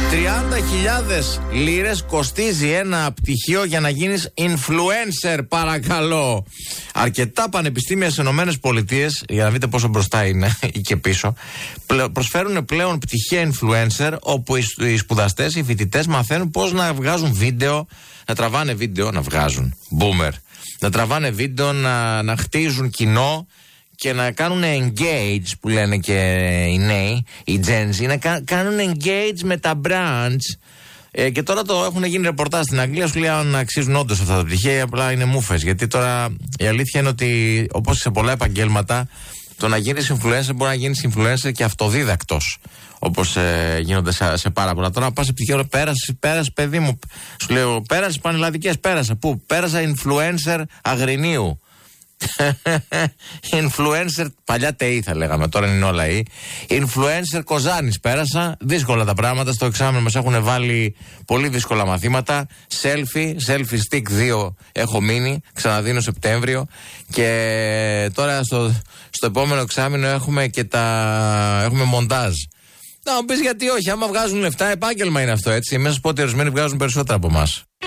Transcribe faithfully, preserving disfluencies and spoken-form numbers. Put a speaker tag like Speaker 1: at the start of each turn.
Speaker 1: τριάντα χιλιάδες λίρες κοστίζει ένα πτυχίο για να γίνεις influencer, παρακαλώ. Αρκετά πανεπιστήμια στις ΗΠΑ, για να δείτε πόσο μπροστά είναι ή και πίσω, προσφέρουν πλέον πτυχία influencer, όπου οι σπουδαστές, οι φοιτητές μαθαίνουν πώς να βγάζουν βίντεο, να τραβάνε βίντεο, να βγάζουν, boomer, να τραβάνε βίντεο, να, να χτίζουν κοινό και να κάνουν engage, που λένε και οι νέοι, οι Gen Z, να κα, κάνουν engage με τα brands. Ε, και τώρα το έχουν γίνει ρεπορτάζ στην Αγγλία, σου λέει αν αξίζουν όντως αυτά τα πτυχία, απλά είναι μούφες. Γιατί τώρα η αλήθεια είναι ότι, όπως σε πολλά επαγγέλματα, το να γίνεις influencer μπορεί να γίνεις influencer και αυτοδίδακτος. Όπως ε, γίνονται σε, σε πάρα πολλά. Τώρα πας σε πτυχίο, πέρασε, πέρασε παιδί μου. Σου λέω, πέρασε πανελλαδικές, πέρασα. Πού? Πέρασα influencer Αγρινίου. Influencer, παλιά ΤΕΙ θα λέγαμε, τώρα είναι όλα ή. Influencer Κοζάνης πέρασα. Δύσκολα τα πράγματα. Στο εξάμηνο μας έχουν βάλει πολύ δύσκολα μαθήματα. Selfie, selfie stick δύο έχω μείνει. Ξαναδίνω Σεπτέμβριο. Και τώρα στο, στο επόμενο εξάμηνο έχουμε και τα. Έχουμε μοντάζ. Να μου πεις γιατί όχι, άμα βγάζουν λεφτά, επάγγελμα είναι αυτό, έτσι. Μέσα σου πω ότι ορισμένοι βγάζουν περισσότερα από εμάς.